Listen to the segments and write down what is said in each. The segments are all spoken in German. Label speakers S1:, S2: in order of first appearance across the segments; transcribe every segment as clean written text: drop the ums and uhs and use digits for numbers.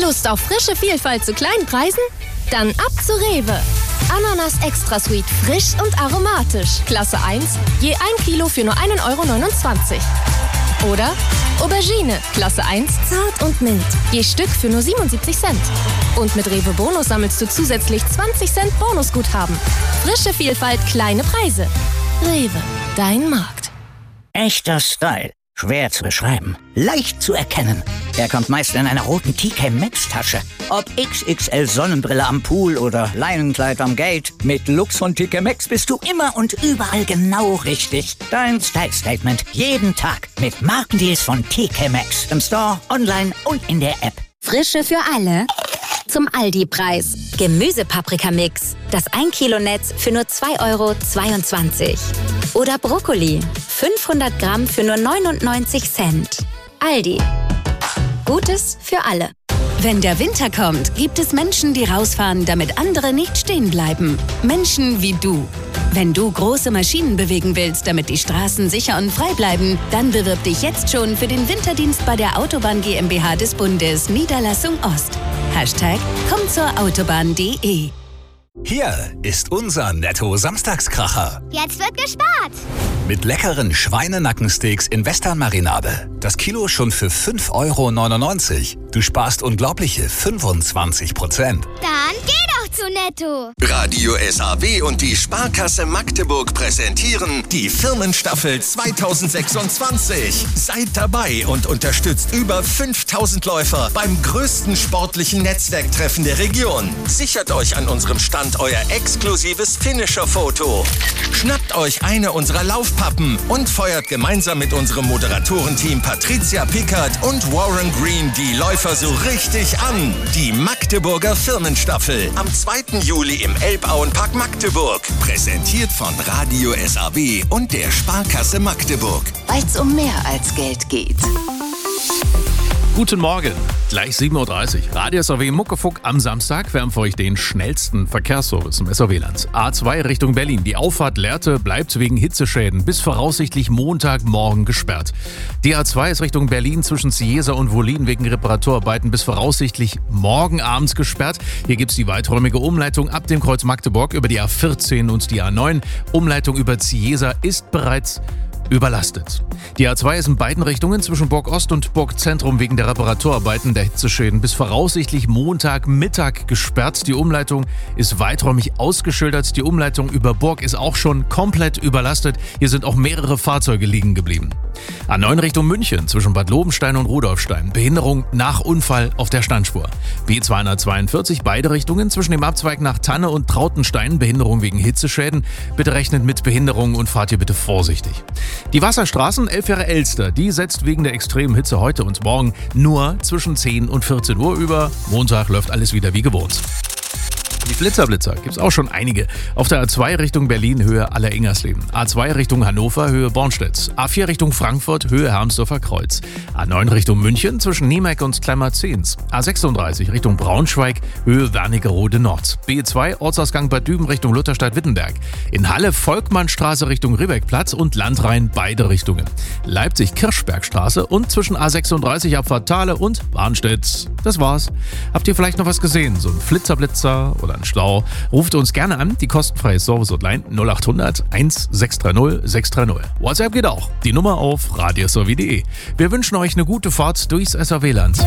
S1: Lust auf frische Vielfalt zu kleinen Preisen? Dann ab zu Rewe. Ananas Extra Sweet, frisch und aromatisch. Klasse 1, je 1 Kilo für nur 1,29 €. Oder Aubergine, Klasse 1, zart und mild. Je Stück für nur 77 Cent. Und mit Rewe Bonus sammelst du zusätzlich 20 Cent Bonusguthaben. Frische Vielfalt, kleine Preise. Rewe, dein Markt.
S2: Echter Style. Schwer zu beschreiben. Leicht zu erkennen. Er kommt meist in einer roten TK Maxx Tasche. Ob XXL Sonnenbrille am Pool oder Leinenkleid am Gate. Mit Lux von TK Maxx bist du immer und überall genau richtig. Dein Style Statement jeden Tag mit Markendeals von TK Maxx. Im Store, online und in der App.
S3: Frische für alle. Zum Aldi-Preis. Gemüsepaprikamix. Das 1 Kilo Netz für nur 2,22 €. Oder Brokkoli. 500 Gramm für nur 99 Cent. Aldi. Gutes für alle.
S4: Wenn der Winter kommt, gibt es Menschen, die rausfahren, damit andere nicht stehen bleiben. Menschen wie du. Wenn du große Maschinen bewegen willst, damit die Straßen sicher und frei bleiben, dann bewirb dich jetzt schon für den Winterdienst bei der Autobahn GmbH des Bundes, Niederlassung Ost. #kommzurautobahn.de.
S5: Hier ist unser Netto-Samstagskracher.
S6: Jetzt wird gespart.
S5: Mit leckeren Schweinenackensteaks in Westernmarinade. Das Kilo schon für 5,99 €. Du sparst unglaubliche 25%.
S6: Dann geh doch zu Netto.
S7: Radio SAW und die Sparkasse Magdeburg präsentieren die Firmenstaffel 2026. Seid dabei und unterstützt über 5000 Läufer beim größten sportlichen Netzwerktreffen der Region. Sichert euch an unserem Stand euer exklusives Finisher-Foto. Schnappt euch eine unserer Laufpappen und feuert gemeinsam mit unserem Moderatorenteam Patricia Pickard und Warren Green die Läufer so richtig an. Die Magdeburger Firmenstaffel am 2. Juli im Elbauenpark Magdeburg. Präsentiert von Radio SAW und der Sparkasse Magdeburg.
S4: Weil's um mehr als Geld geht.
S8: Guten Morgen, gleich 7:30 Uhr. Radio SAW Muckefuck am Samstag. Wir haben für euch den schnellsten Verkehrsservice im SAW-Land. A2 Richtung Berlin. Die Auffahrt Lehrte bleibt wegen Hitzeschäden bis voraussichtlich Montagmorgen gesperrt. Die A2 ist Richtung Berlin zwischen Cieza und Wollin wegen Reparaturarbeiten bis voraussichtlich morgen abends gesperrt. Hier gibt es die weiträumige Umleitung ab dem Kreuz Magdeburg über die A14 und die A9. Umleitung über Cieza ist bereits überlastet. Die A2 ist in beiden Richtungen zwischen Burg Ost und Burg Zentrum wegen der Reparaturarbeiten der Hitzeschäden bis voraussichtlich Montagmittag gesperrt. Die Umleitung ist weiträumig ausgeschildert. Die Umleitung über Burg ist auch schon komplett überlastet. Hier sind auch mehrere Fahrzeuge liegen geblieben. A9 Richtung München zwischen Bad Lobenstein und Rudolfstein. Behinderung nach Unfall auf der Standspur. B242 beide Richtungen zwischen dem Abzweig nach Tanne und Trautenstein. Behinderung wegen Hitzeschäden. Bitte rechnet mit Behinderung und fahrt hier bitte vorsichtig. Die Wasserstraßen 11 Jahre Elster, die setzt wegen der extremen Hitze heute und morgen nur zwischen 10 und 14 Uhr über. Montag läuft alles wieder wie gewohnt. Die Blitzerblitzer gibt es auch schon einige. Auf der A2 Richtung Berlin, Höhe Aller-Ingersleben. A2 Richtung Hannover, Höhe Bornstedt. A4 Richtung Frankfurt, Höhe Hermsdorfer Kreuz. A9 Richtung München zwischen Niemeck und Kleinmarzens. A36 Richtung Braunschweig, Höhe Wernigerode Nord. B2 Ortsausgang Bad Düben Richtung Lutherstadt-Wittenberg. In Halle Volkmannstraße Richtung Ribbeckplatz und Landrhein beide Richtungen. Leipzig-Kirchbergstraße und zwischen A36 Abfahrt Thale und Barnstedt. Das war's. Habt ihr vielleicht noch was gesehen? So ein Flitzerblitzer oder ein Stau? Ruft uns gerne an, die kostenfreie Service-Hotline 0800 1630 630. WhatsApp geht auch. Die Nummer auf radiosaw.de. Wir wünschen euch eine gute Fahrt durchs SAW-Land.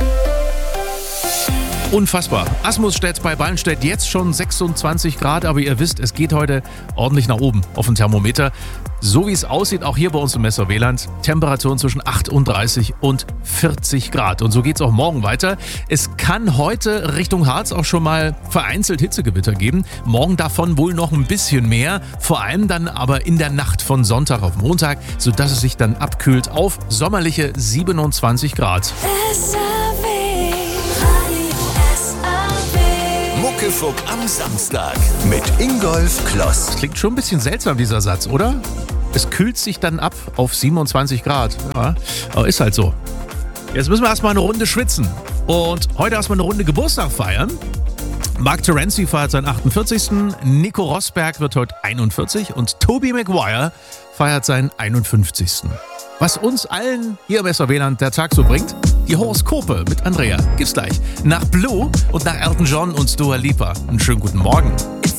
S8: Unfassbar. Asmusstedt bei Ballenstedt jetzt schon 26 Grad, aber ihr wisst, es geht heute ordentlich nach oben auf dem Thermometer. So wie es aussieht, auch hier bei uns im SAW-Land, Temperaturen zwischen 38 und 40 Grad. Und so geht es auch morgen weiter. Es kann heute Richtung Harz auch schon mal vereinzelt Hitzegewitter geben. Morgen davon wohl noch ein bisschen mehr, vor allem dann aber in der Nacht von Sonntag auf Montag, sodass es sich dann abkühlt auf sommerliche 27 Grad.
S7: Muckefuck am Samstag mit Ingolf Kloss.
S8: Das klingt schon ein bisschen seltsam, dieser Satz, oder? Es kühlt sich dann ab auf 27 Grad. Ja, aber ist halt so. Jetzt müssen wir erstmal eine Runde schwitzen. Und heute erstmal eine Runde Geburtstag feiern. Mark Terenzi feiert seinen 48. Nico Rosberg wird heute 41. Und Tobey Maguire feiert seinen 51. Was uns allen hier im SAW-Land der Tag so bringt, Die Horoskope mit Andrea. Gibt's gleich. Nach Blue und nach Elton John und Dua Lipa. Einen schönen guten Morgen.
S9: It's